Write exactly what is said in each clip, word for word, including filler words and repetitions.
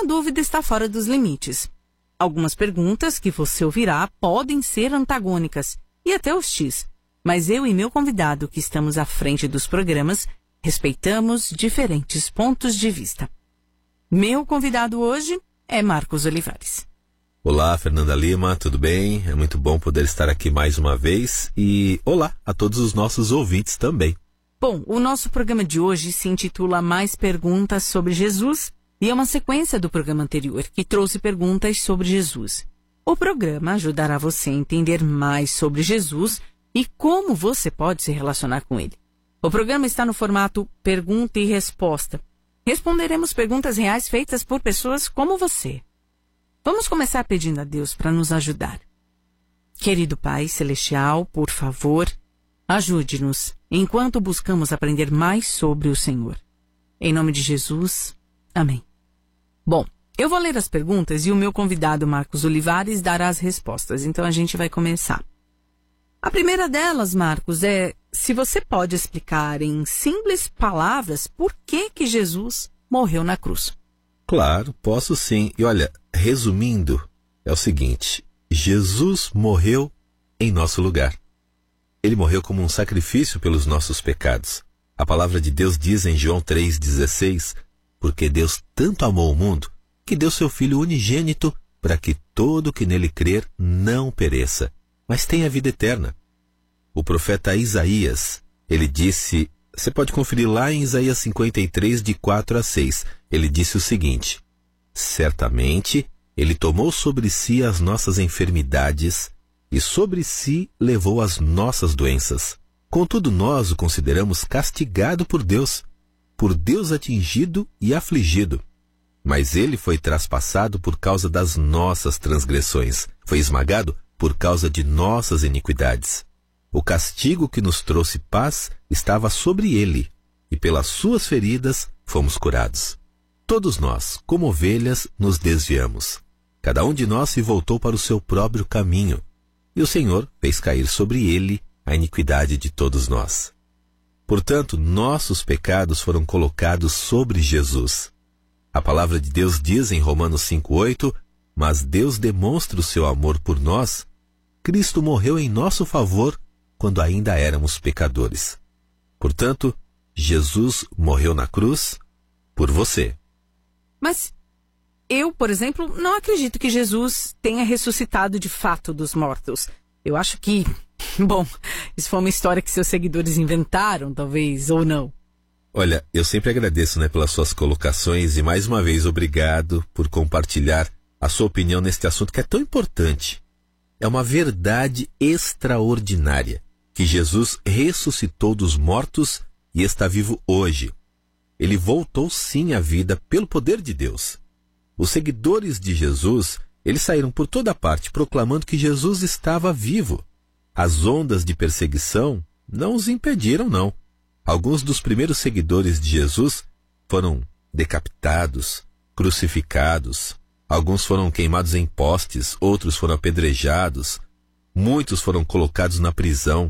dúvida está fora dos limites. Algumas perguntas que você ouvirá podem ser antagônicas e até hostis, mas eu e meu convidado, que estamos à frente dos programas, respeitamos diferentes pontos de vista. Meu convidado hoje é Marcos Olivares. Olá, Fernanda Lima, tudo bem? É muito bom poder estar aqui mais uma vez e olá a todos os nossos ouvintes também. Bom, o nosso programa de hoje se intitula Mais Perguntas sobre Jesus e é uma sequência do programa anterior que trouxe perguntas sobre Jesus. O programa ajudará você a entender mais sobre Jesus e como você pode se relacionar com ele. O programa está no formato pergunta e resposta. Responderemos perguntas reais feitas por pessoas como você. Vamos começar pedindo a Deus para nos ajudar. Querido Pai Celestial, por favor, ajude-nos enquanto buscamos aprender mais sobre o Senhor. Em nome de Jesus, amém. Bom, eu vou ler as perguntas e o meu convidado, Marcos Olivares, dará as respostas. Então a gente vai começar. A primeira delas, Marcos, é se você pode explicar em simples palavras por que que Jesus morreu na cruz. Claro, posso sim. E olha, resumindo, é o seguinte: Jesus morreu em nosso lugar. Ele morreu como um sacrifício pelos nossos pecados. A palavra de Deus diz em João três dezesseis, porque Deus tanto amou o mundo, que deu seu Filho unigênito para que todo que nele crer não pereça, mas tenha vida eterna. O profeta Isaías, ele disse, você pode conferir lá em Isaías cinquenta e três, de quatro a seis, ele disse o seguinte: certamente ele tomou sobre si as nossas enfermidades e sobre si levou as nossas doenças. Contudo, nós o consideramos castigado por Deus, por Deus atingido e afligido. Mas ele foi traspassado por causa das nossas transgressões, foi esmagado por causa de nossas iniquidades. O castigo que nos trouxe paz estava sobre ele, e pelas suas feridas fomos curados. Todos nós, como ovelhas, nos desviamos. Cada um de nós se voltou para o seu próprio caminho, e o Senhor fez cair sobre ele a iniquidade de todos nós. Portanto, nossos pecados foram colocados sobre Jesus. A palavra de Deus diz em Romanos cinco, oito, mas Deus demonstra o seu amor por nós. Cristo morreu em nosso favor quando ainda éramos pecadores. Portanto, Jesus morreu na cruz por você. Mas eu, por exemplo, não acredito que Jesus tenha ressuscitado de fato dos mortos. Eu acho que, bom, isso foi uma história que seus seguidores inventaram, talvez, ou não. Olha, eu sempre agradeço, né, pelas suas colocações e mais uma vez obrigado por compartilhar a sua opinião neste assunto que é tão importante. É uma verdade extraordinária que Jesus ressuscitou dos mortos e está vivo hoje. Ele voltou sim à vida pelo poder de Deus. Os seguidores de Jesus, eles saíram por toda parte proclamando que Jesus estava vivo. As ondas de perseguição não os impediram, não. Alguns dos primeiros seguidores de Jesus foram decapitados, crucificados. Alguns foram queimados em postes, outros foram apedrejados. Muitos foram colocados na prisão.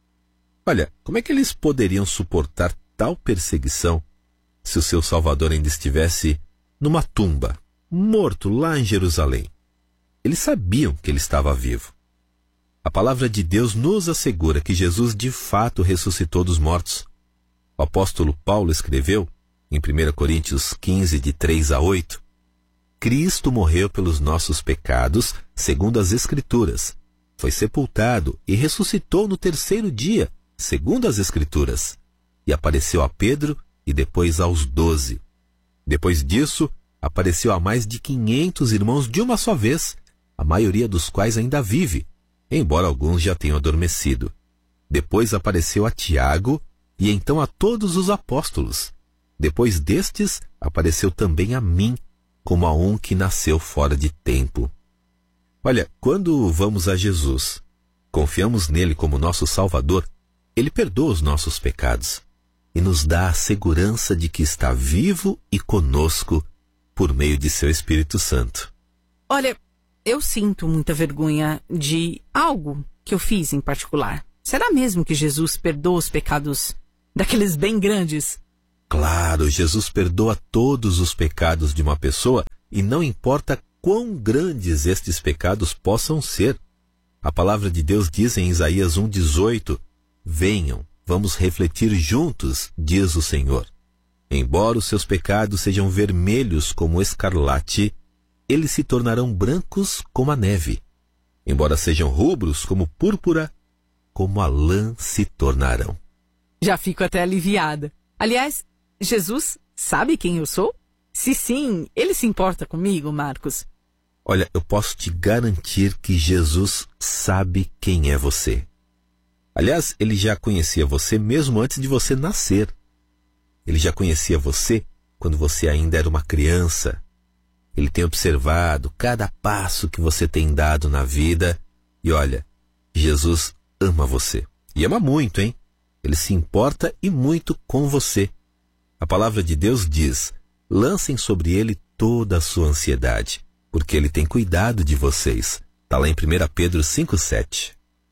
Olha, como é que eles poderiam suportar tal perseguição se o seu Salvador ainda estivesse numa tumba, morto lá em Jerusalém? Eles sabiam que ele estava vivo. A palavra de Deus nos assegura que Jesus de fato ressuscitou dos mortos. O apóstolo Paulo escreveu, em primeira Coríntios quinze, de três a oito, Cristo morreu pelos nossos pecados, segundo as Escrituras. Foi sepultado e ressuscitou no terceiro dia, segundo as Escrituras. E apareceu a Pedro e depois aos doze. Depois disso, apareceu a mais de quinhentos irmãos de uma só vez, a maioria dos quais ainda vive, embora alguns já tenham adormecido. Depois apareceu a Tiago e então a todos os apóstolos. Depois destes, apareceu também a mim, como a um que nasceu fora de tempo. Olha, quando vamos a Jesus, confiamos nele como nosso Salvador, ele perdoa os nossos pecados e nos dá a segurança de que está vivo e conosco por meio de seu Espírito Santo. Olha, eu sinto muita vergonha de algo que eu fiz em particular. Será mesmo que Jesus perdoa os pecados daqueles bem grandes? Claro, Jesus perdoa todos os pecados de uma pessoa e não importa quão grandes estes pecados possam ser. A palavra de Deus diz em Isaías um, dezoito, venham, vamos refletir juntos, diz o Senhor. Embora os seus pecados sejam vermelhos como escarlate, eles se tornarão brancos como a neve. Embora sejam rubros como púrpura, como a lã se tornarão. Já fico até aliviada. Aliás, Jesus sabe quem eu sou? Se sim, ele se importa comigo, Marcos? Olha, eu posso te garantir que Jesus sabe quem é você. Aliás, ele já conhecia você mesmo antes de você nascer. Ele já conhecia você quando você ainda era uma criança. Ele tem observado cada passo que você tem dado na vida. E olha, Jesus ama você. E ama muito, hein? Ele se importa e muito com você. A palavra de Deus diz, lancem sobre ele toda a sua ansiedade, porque ele tem cuidado de vocês. Está lá em primeira Pedro cinco, sete.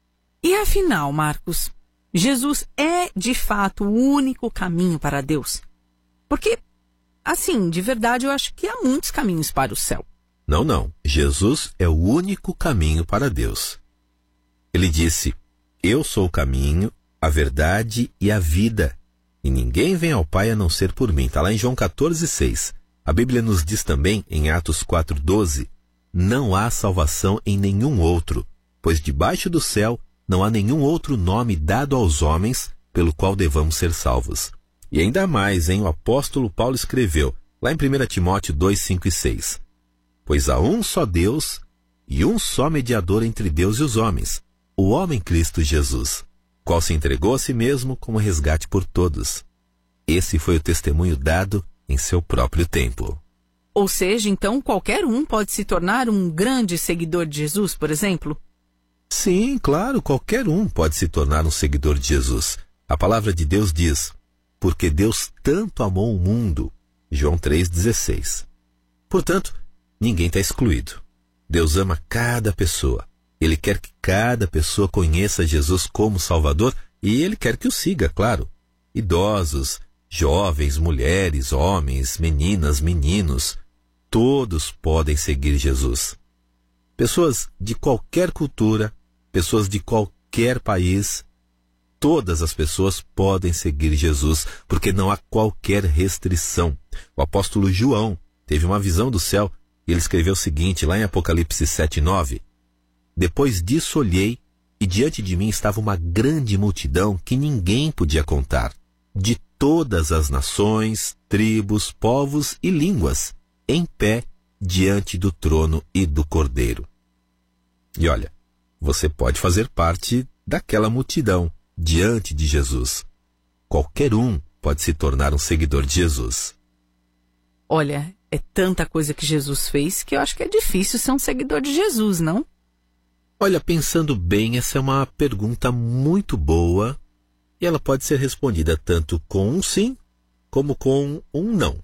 E afinal, Marcos, Jesus é de fato o único caminho para Deus? Porque, assim, de verdade, eu acho que há muitos caminhos para o céu. Não, não. Jesus é o único caminho para Deus. Ele disse, eu sou o caminho, a verdade e a vida. E ninguém vem ao Pai a não ser por mim. Está lá em João quatorze, seis. A Bíblia nos diz também, em Atos quatro, doze, não há salvação em nenhum outro, pois debaixo do céu não há nenhum outro nome dado aos homens pelo qual devamos ser salvos. E ainda mais, hein? O apóstolo Paulo escreveu, lá em primeira Timóteo dois, cinco e seis, pois há um só Deus e um só mediador entre Deus e os homens, o homem Cristo Jesus, qual se entregou a si mesmo como resgate por todos. Esse foi o testemunho dado em seu próprio tempo. Ou seja, então qualquer um pode se tornar um grande seguidor de Jesus, por exemplo? Sim, claro, qualquer um pode se tornar um seguidor de Jesus. A palavra de Deus diz, porque Deus tanto amou o mundo, João três, dezesseis. Portanto, ninguém está excluído. Deus ama cada pessoa. Ele quer que cada pessoa conheça Jesus como Salvador e Ele quer que o siga, claro. Idosos, jovens, mulheres, homens, meninas, meninos, todos podem seguir Jesus. Pessoas de qualquer cultura, pessoas de qualquer país, todas as pessoas podem seguir Jesus, porque não há qualquer restrição. O apóstolo João teve uma visão do céu e ele escreveu o seguinte, lá em Apocalipse sete, nove. Depois disso olhei, e diante de mim estava uma grande multidão que ninguém podia contar, de todas as nações, tribos, povos e línguas, em pé diante do trono e do Cordeiro. E olha, você pode fazer parte daquela multidão diante de Jesus. Qualquer um pode se tornar um seguidor de Jesus. Olha, é tanta coisa que Jesus fez que eu acho que é difícil ser um seguidor de Jesus, não? Olha, pensando bem, essa é uma pergunta muito boa e ela pode ser respondida tanto com um sim como com um não.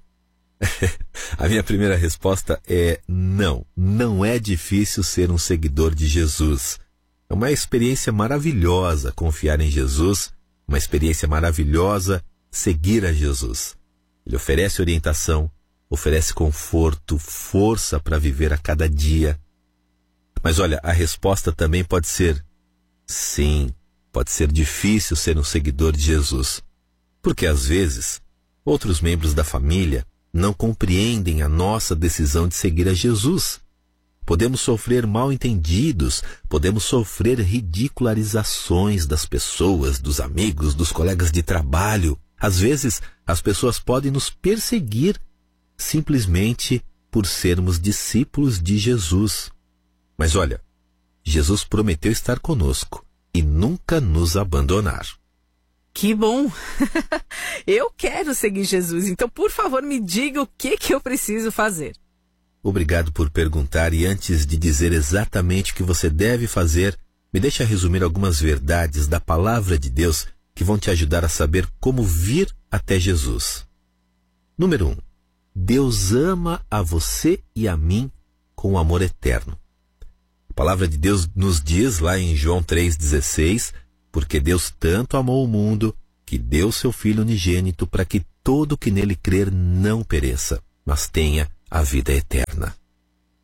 A minha primeira resposta é não. Não é difícil ser um seguidor de Jesus. É uma experiência maravilhosa confiar em Jesus, uma experiência maravilhosa seguir a Jesus. Ele oferece orientação, oferece conforto, força para viver a cada dia. Mas olha, a resposta também pode ser sim, pode ser difícil ser um seguidor de Jesus. Porque às vezes, outros membros da família não compreendem a nossa decisão de seguir a Jesus. Podemos sofrer mal-entendidos, podemos sofrer ridicularizações das pessoas, dos amigos, dos colegas de trabalho. Às vezes, as pessoas podem nos perseguir simplesmente por sermos discípulos de Jesus. Mas olha, Jesus prometeu estar conosco e nunca nos abandonar. Que bom! Eu quero seguir Jesus, então por favor me diga o que, que eu preciso fazer. Obrigado por perguntar e antes de dizer exatamente o que você deve fazer, me deixa resumir algumas verdades da palavra de Deus que vão te ajudar a saber como vir até Jesus. Número um. Deus ama a você e a mim com amor eterno. A palavra de Deus nos diz lá em João três, dezesseis, porque Deus tanto amou o mundo que deu seu Filho unigênito para que todo que nele crer não pereça, mas tenha a vida eterna.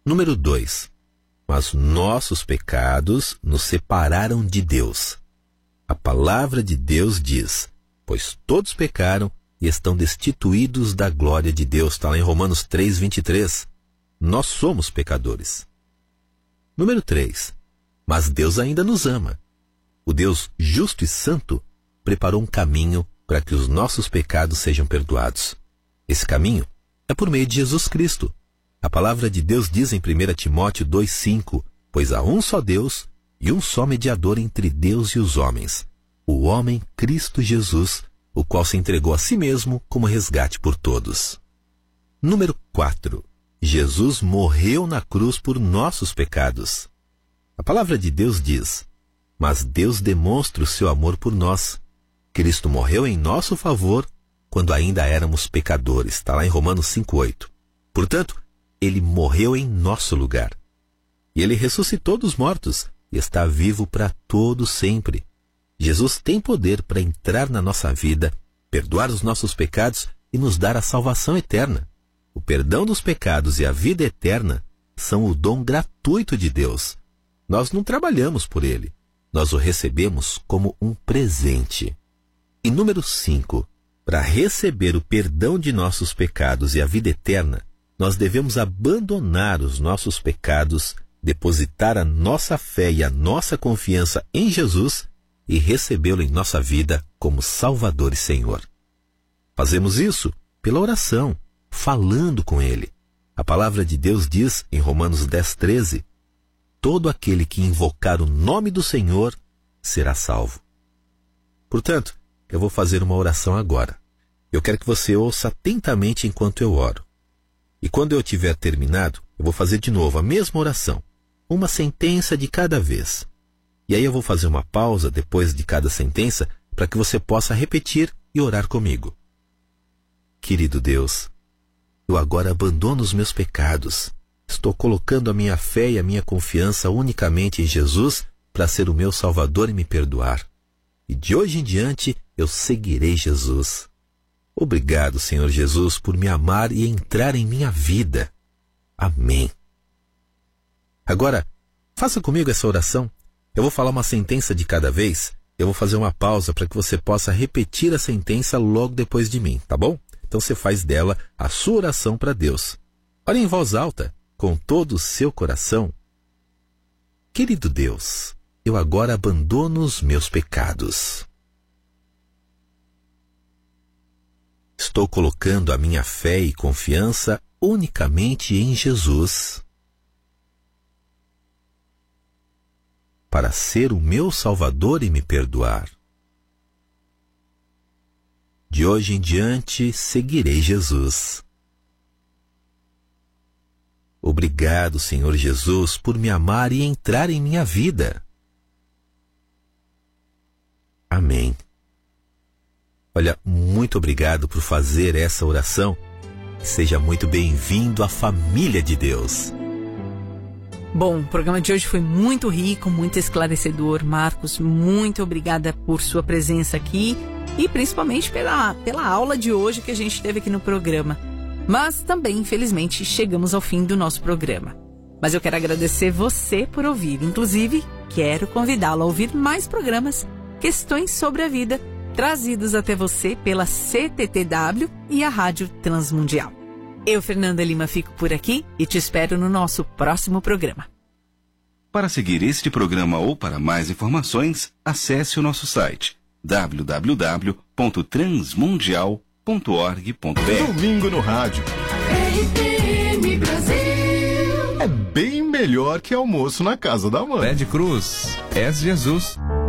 Número dois. Mas nossos pecados nos separaram de Deus. A palavra de Deus diz, pois todos pecaram e estão destituídos da glória de Deus. Está lá em Romanos três, vinte e três. Nós somos pecadores. Número três. Mas Deus ainda nos ama. O Deus justo e santo preparou um caminho para que os nossos pecados sejam perdoados. Esse caminho é por meio de Jesus Cristo. A palavra de Deus diz em primeiro Timóteo dois, cinco, pois há um só Deus e um só mediador entre Deus e os homens, o homem Cristo Jesus, o qual se entregou a si mesmo como resgate por todos. Número quatro. Jesus morreu na cruz por nossos pecados. A palavra de Deus diz, mas Deus demonstra o seu amor por nós. Cristo morreu em nosso favor quando ainda éramos pecadores. Está lá em Romanos cinco, oito. Portanto, ele morreu em nosso lugar. E ele ressuscitou dos mortos e está vivo para todo sempre. Jesus tem poder para entrar na nossa vida, perdoar os nossos pecados e nos dar a salvação eterna. O perdão dos pecados e a vida eterna são o dom gratuito de Deus. Nós não trabalhamos por ele. Nós o recebemos como um presente. E número cinco. Para receber o perdão de nossos pecados e a vida eterna, nós devemos abandonar os nossos pecados, depositar a nossa fé e a nossa confiança em Jesus e recebê-lo em nossa vida como Salvador e Senhor. Fazemos isso pela oração, falando com Ele. A palavra de Deus diz em Romanos dez, treze, todo aquele que invocar o nome do Senhor será salvo. Portanto, eu vou fazer uma oração agora. Eu quero que você ouça atentamente enquanto eu oro. E quando eu tiver terminado, eu vou fazer de novo a mesma oração, uma sentença de cada vez. E aí eu vou fazer uma pausa depois de cada sentença para que você possa repetir e orar comigo. Querido Deus, eu agora abandono os meus pecados. Estou colocando a minha fé e a minha confiança unicamente em Jesus para ser o meu Salvador e me perdoar. E de hoje em diante eu seguirei Jesus. Obrigado, Senhor Jesus, por me amar e entrar em minha vida. Amém. Agora, faça comigo essa oração. Eu vou falar uma sentença de cada vez. Eu vou fazer uma pausa para que você possa repetir a sentença logo depois de mim, tá bom? Então você faz dela a sua oração para Deus. Ore em voz alta, com todo o seu coração. Querido Deus, eu agora abandono os meus pecados. Estou colocando a minha fé e confiança unicamente em Jesus, para ser o meu Salvador e me perdoar. De hoje em diante, seguirei Jesus. Obrigado, Senhor Jesus, por me amar e entrar em minha vida. Amém. Olha, muito obrigado por fazer essa oração. Seja muito bem-vindo à família de Deus. Bom, o programa de hoje foi muito rico, muito esclarecedor. Marcos, muito obrigada por sua presença aqui e principalmente pela, pela aula de hoje que a gente teve aqui no programa. Mas também, infelizmente, chegamos ao fim do nosso programa. Mas eu quero agradecer você por ouvir. Inclusive, quero convidá-lo a ouvir mais programas, Questões sobre a Vida, trazidos até você pela C T T W e a Rádio Transmundial. Eu, Fernanda Lima, fico por aqui e te espero no nosso próximo programa. Para seguir este programa ou para mais informações, acesse o nosso site w w w ponto transmundial ponto org ponto b r. Domingo no rádio. R T M Brasil. É bem melhor que almoço na casa da mãe. Fred Cruz, és Jesus.